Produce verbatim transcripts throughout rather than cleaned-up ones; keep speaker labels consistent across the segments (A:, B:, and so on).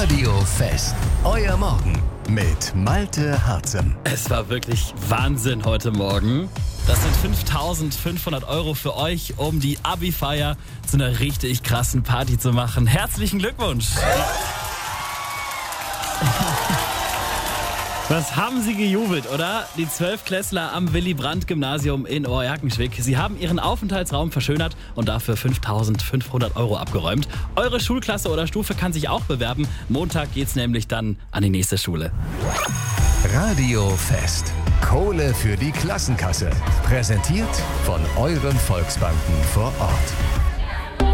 A: Radio Fest. Euer Morgen mit Malte Harzen.
B: Es war wirklich Wahnsinn heute Morgen. Das sind fünftausendfünfhundert Euro für euch, um die Abi-Feier zu einer richtig krassen Party zu machen. Herzlichen Glückwunsch! Was haben Sie gejubelt, oder? Die Zwölftklässler am Willy-Brandt-Gymnasium in Ohr-Erkenschwick. Sie haben ihren Aufenthaltsraum verschönert und dafür fünftausendfünfhundert Euro abgeräumt. Eure Schulklasse oder Stufe kann sich auch bewerben. Montag geht's nämlich dann an die nächste Schule.
A: Radio Fest. Kohle für die Klassenkasse. Präsentiert von euren Volksbanken vor Ort.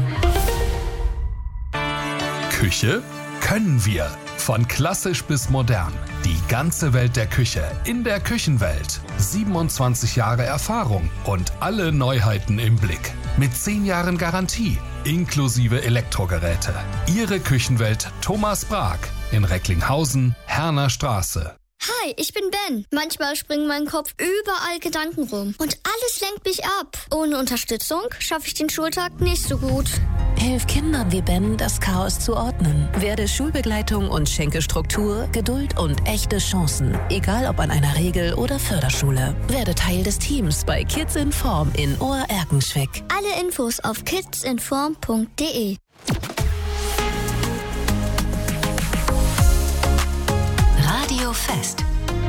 C: Küche können wir. Von klassisch bis modern. Die ganze Welt der Küche in der Küchenwelt. siebenundzwanzig Jahre Erfahrung und alle Neuheiten im Blick. Mit zehn Jahren Garantie, inklusive Elektrogeräte. Ihre Küchenwelt Thomas Brag in Recklinghausen, Herner Straße.
D: Hi, ich bin Ben. Manchmal springen mein Kopf überall Gedanken rum und alles lenkt mich ab. Ohne Unterstützung schaffe ich den Schultag nicht so gut.
E: Hilf Kindern wie Ben, das Chaos zu ordnen. Werde Schulbegleitung und schenke Struktur, Geduld und echte Chancen. Egal ob an einer Regel- oder Förderschule. Werde Teil des Teams bei Kids in Form in Ohr-Erkenschwick.
D: Alle Infos auf kidsinform punkt de.
E: Radio Fest.